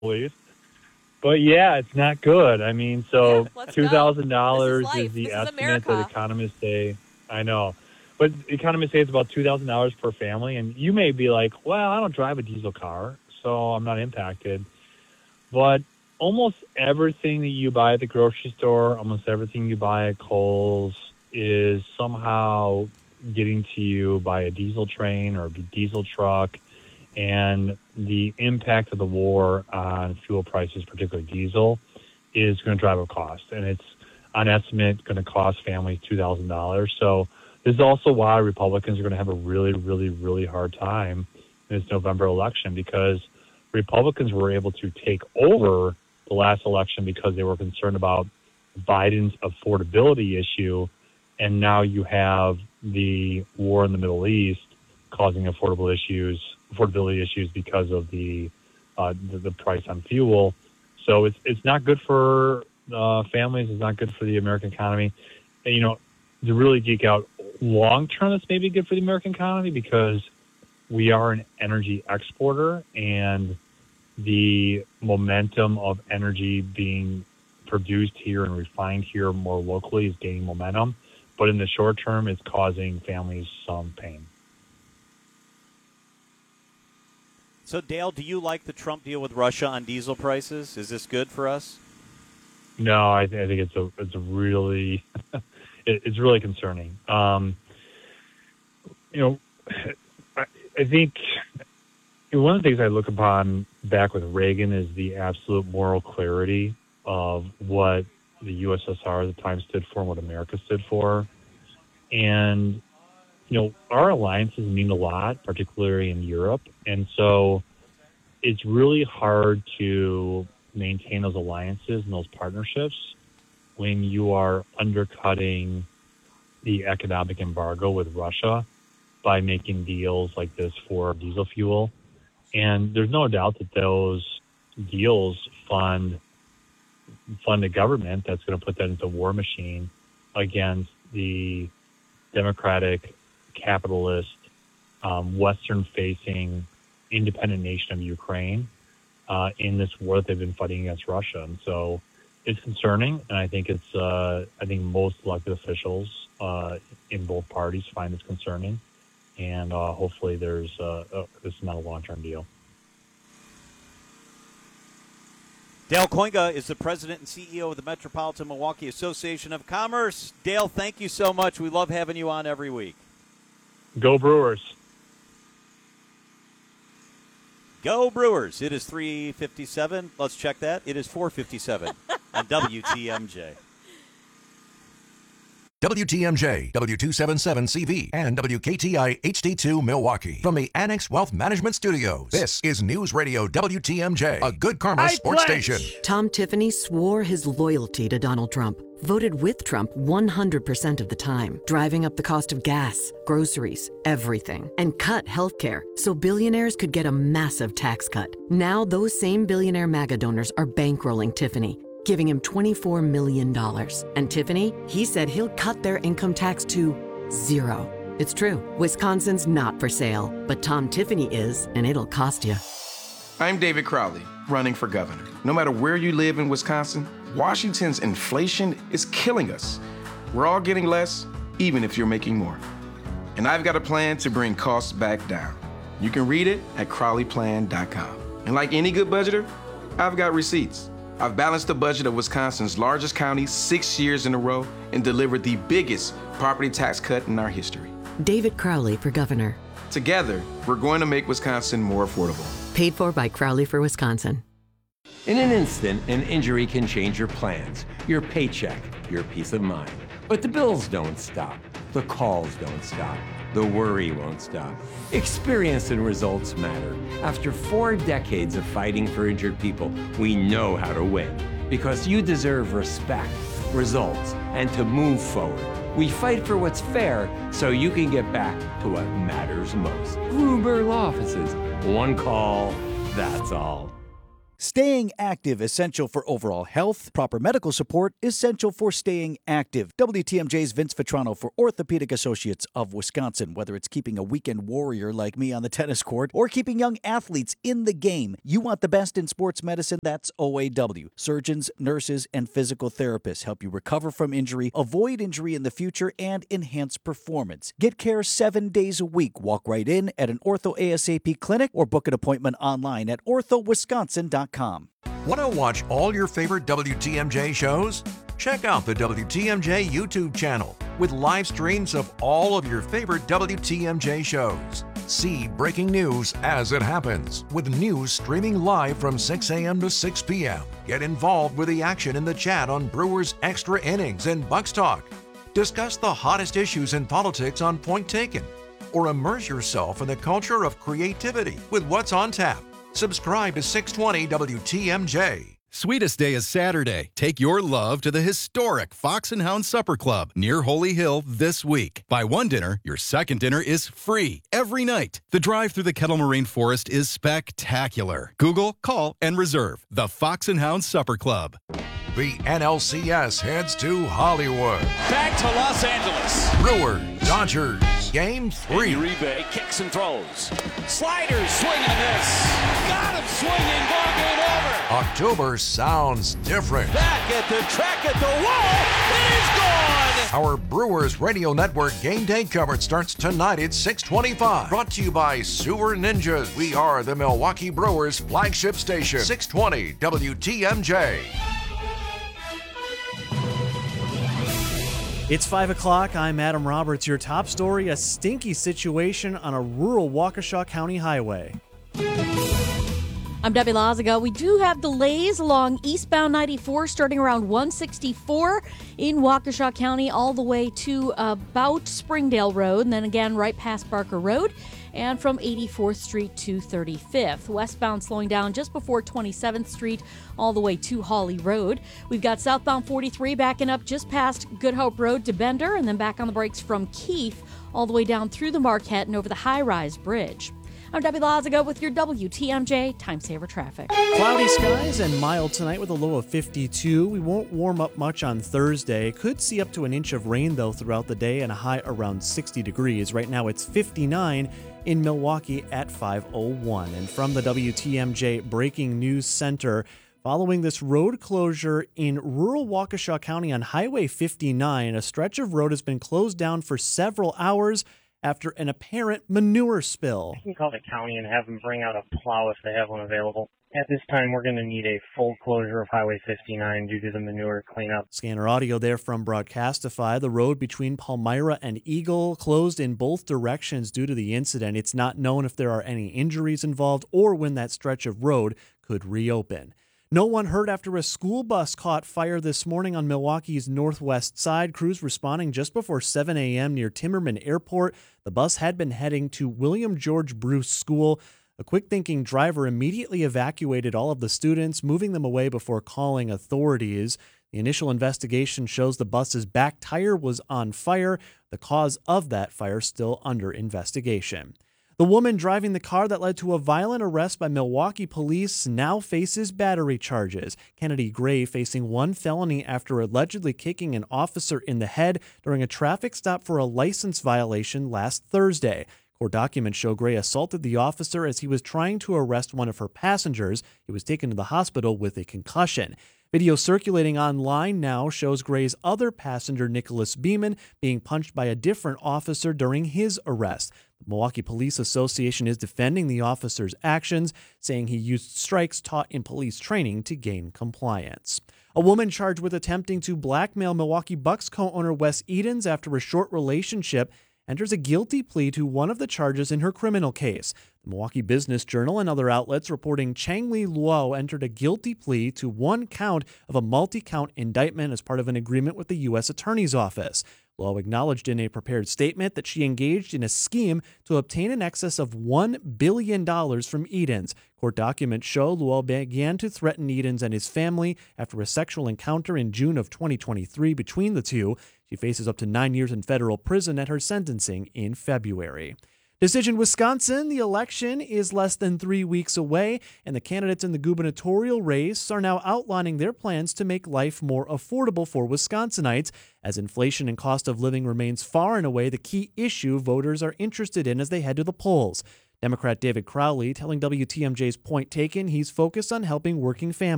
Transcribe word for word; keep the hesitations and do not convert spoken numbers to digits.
least. But yeah, it's not good. I mean, so Yeah, let's two thousand go. dollars This is life. is the This is estimate America. that economists say. I know, but economists say it's about two thousand dollars per family. And you may be like, "Well, I don't drive a diesel car, so I'm not impacted." But almost everything that you buy at the grocery store, almost everything you buy at Kohl's, is somehow getting to you by a diesel train or a diesel truck. And the impact of the war on fuel prices, particularly diesel, is going to drive up cost. And it's, on estimate, going to cost families two thousand dollars. So this is also why Republicans are going to have a really, really, really hard time in this November election, because Republicans were able to take over the last election because they were concerned about Biden's affordability issue. And now you have the war in the Middle East causing affordable issues, affordability issues because of the, uh, the the price on fuel. So it's it's not good for uh, families. It's not good for the American economy. And, you know, to really geek out, long term, it's maybe good for the American economy because we are an energy exporter, and the momentum of energy being produced here and refined here more locally is gaining momentum. But in the short term, it's causing families some pain. So, Dale, do you like the Trump deal with Russia on diesel prices? Is this good for us? No, I, th- I think it's a it's a really it, it's really concerning. Um, you know, I, I think one of the things I look upon back with Reagan is the absolute moral clarity of what the U S S R at the time stood for and what America stood for. And, you know, our alliances mean a lot, particularly in Europe. And so it's really hard to maintain those alliances and those partnerships when you are undercutting the economic embargo with Russia by making deals like this for diesel fuel. And there's no doubt that those deals fund fund a government that's going to put that into a war machine against the democratic, capitalist, um, Western-facing, independent nation of Ukraine uh, in this war that they've been fighting against Russia. And so it's concerning, and I think it's uh, I think most elected officials uh, in both parties find this concerning, and uh, hopefully there's uh, uh, this is not a long-term deal. Dale Koinga is the president and C E O of the Metropolitan Milwaukee Association of Commerce. Dale, thank you so much. We love having you on every week. Go Brewers. Go Brewers. It is three fifty-seven. Let's check that. It is four fifty-seven on W T M J. W T M J, W two seventy-seven C V, and W K T I H D two Milwaukee. From the Annex Wealth Management Studios, this is News Radio W T M J, a Good Karma I sports pledge. station. Tom Tiffany swore his loyalty to Donald Trump, voted with Trump one hundred percent of the time, driving up the cost of gas, groceries, everything, and cut healthcare so billionaires could get a massive tax cut. Now those same billionaire MAGA donors are bankrolling Tiffany, giving him twenty-four million dollars. And Tiffany, he said he'll cut their income tax to zero. It's true. Wisconsin's not for sale, but Tom Tiffany is, and it'll cost you. I'm David Crowley, running for governor. No matter where you live in Wisconsin, Washington's inflation is killing us. We're all getting less, even if you're making more. And I've got a plan to bring costs back down. You can read it at crowley plan dot com. And like any good budgeter, I've got receipts. I've balanced the budget of Wisconsin's largest county six years in a row and delivered the biggest property tax cut in our history. David Crowley for governor. Together, we're going to make Wisconsin more affordable. Paid for by Crowley for Wisconsin. In an instant, an injury can change your plans, your paycheck, your peace of mind. But the bills don't stop. The calls don't stop. The worry won't stop. Experience and results matter. After four decades of fighting for injured people, we know how to win. Because you deserve respect, results, and to move forward. We fight for what's fair so you can get back to what matters most. Gruber Law Offices. One call, that's all. Staying active, essential for overall health. Proper medical support, essential for staying active. W T M J's Vince Vitrano for Orthopedic Associates of Wisconsin. Whether it's keeping a weekend warrior like me on the tennis court or keeping young athletes in the game, you want the best in sports medicine, that's O A W. Surgeons, nurses, and physical therapists help you recover from injury, avoid injury in the future, and enhance performance. Get care seven days a week. Walk right in at an Ortho ASAP clinic or book an appointment online at ortho wisconsin dot com. Want to watch all your favorite W T M J shows? Check out the W T M J YouTube channel with live streams of all of your favorite W T M J shows. See breaking news as it happens with news streaming live from six a.m. to six p.m. Get involved with the action in the chat on Brewers Extra Innings and Bucks Talk. Discuss the hottest issues in politics on Point Taken, or immerse yourself in the culture of creativity with What's on Tap. Subscribe to six twenty W T M J. Sweetest Day is Saturday. Take your love to the historic Fox and Hound Supper Club near Holy Hill this week. Buy one dinner, your second dinner is free every night. The drive through the Kettle Moraine Forest is spectacular. Google, call, and reserve the Fox and Hound Supper Club. The N L C S heads to Hollywood. Back to Los Angeles. Brewers, Dodgers, Game three. Uribe kicks and throws. Sliders, swing and miss. Got him swinging, ball game over. October sounds different. Back at the track at the wall. It is gone. Our Brewers Radio Network game day coverage starts tonight at six twenty-five. Brought to you by Sewer Ninjas. We are the Milwaukee Brewers flagship station. six twenty W T M J. It's five o'clock. I'm Adam Roberts. Your top story, a stinky situation on a rural Waukesha County highway. I'm Debbie Lazaga. We do have delays along eastbound ninety-four starting around one sixty-four in Waukesha County all the way to about Springdale Road, and then again right past Barker Road, and from eighty-fourth Street to thirty-fifth. Westbound slowing down just before twenty-seventh Street all the way to Hawley Road. We've got southbound forty-three backing up just past Good Hope Road to Bender, and then back on the brakes from Keefe all the way down through the Marquette and over the high-rise bridge. I'm Debbie Lazaga with your W T M J Time Saver Traffic. Cloudy skies and mild tonight with a low of fifty-two. We won't warm up much on Thursday. Could see up to an inch of rain, though, throughout the day and a high around sixty degrees. Right now it's fifty-nine in Milwaukee at five oh one. And from the W T M J Breaking News Center, following this road closure in rural Waukesha County on Highway fifty-nine, a stretch of road has been closed down for several hours after an apparent manure spill. I can call the county and have them bring out a plow if they have one available. At this time, we're going to need a full closure of Highway fifty-nine due to the manure cleanup. Scanner audio there from Broadcastify. The road between Palmyra and Eagle closed in both directions due to the incident. It's not known if there are any injuries involved or when that stretch of road could reopen. No one hurt after a school bus caught fire this morning on Milwaukee's northwest side. Crews responding just before seven a.m. near Timmerman Airport. The bus had been heading to William George Bruce School. A quick-thinking driver immediately evacuated all of the students, moving them away before calling authorities. The initial investigation shows the bus's back tire was on fire. The cause of that fire still under investigation. The woman driving the car that led to a violent arrest by Milwaukee police now faces battery charges. Kennedy Gray facing one felony after allegedly kicking an officer in the head during a traffic stop for a license violation last Thursday. Court documents show Gray assaulted the officer as he was trying to arrest one of her passengers. He was taken to the hospital with a concussion. Video circulating online now shows Gray's other passenger, Nicholas Beeman, being punched by a different officer during his arrest. The Milwaukee Police Association is defending the officer's actions, saying he used strikes taught in police training to gain compliance. A woman charged with attempting to blackmail Milwaukee Bucks co-owner Wes Edens after a short relationship enters a guilty plea to one of the charges in her criminal case. The Milwaukee Business Journal and other outlets reporting Chang-Li Luo entered a guilty plea to one count of a multi-count indictment as part of an agreement with the U S Attorney's Office. Luo acknowledged in a prepared statement that she engaged in a scheme to obtain in excess of one billion dollars from Edens. Court documents show Luo began to threaten Edens and his family after a sexual encounter in June of twenty twenty-three between the two. She faces up to nine years in federal prison at her sentencing in February. Decision Wisconsin, the election is less than three weeks away, and the candidates in the gubernatorial race are now outlining their plans to make life more affordable for Wisconsinites, as inflation and cost of living remains far and away the key issue voters are interested in as they head to the polls. Democrat David Crowley telling W T M J's Point Taken he's focused on helping working families.